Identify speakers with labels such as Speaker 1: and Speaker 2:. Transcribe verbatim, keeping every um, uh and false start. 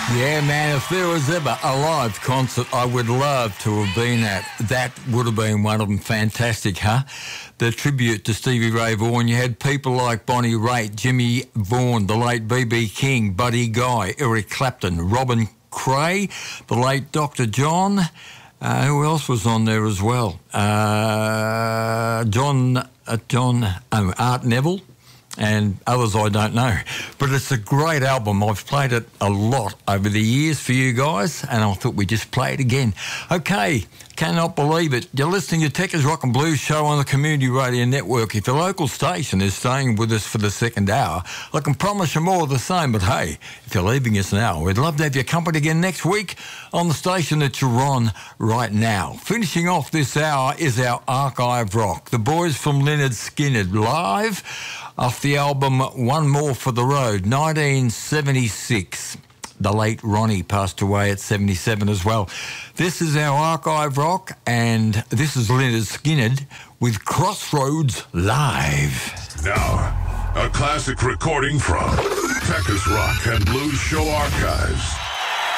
Speaker 1: Yeah, man, if there was ever a live concert I would love to have been at, that would have been one of them. Fantastic, huh? The tribute to Stevie Ray Vaughan. You had people like Bonnie Raitt, Jimmy Vaughan, the late B B King, Buddy Guy, Eric Clapton, Robin Cray, the late Doctor John. Uh, who else was on there as well? Uh, John, uh, John oh, Art Neville. And others I don't know. But it's a great album. I've played it a lot over the years for you guys, and I thought we'd just play it again. Okay, cannot believe it. You're listening to Techers Rock and Blues Show on the Community Radio Network. If your local station is staying with us for the second hour, I can promise you more of the same. But hey, if you're leaving us now, we'd love to have your company again next week on the station that you're on right now. Finishing off this hour is our archive rock. The boys from Lynyrd Skynyrd live off the album One More for the Road, nineteen seventy-six. The late Ronnie passed away at seventy-seven as well. This is our archive rock, and this is Lynyrd Skynyrd with Crossroads Live.
Speaker 2: Now, a classic recording from Techers Rock and Blues Show Archives.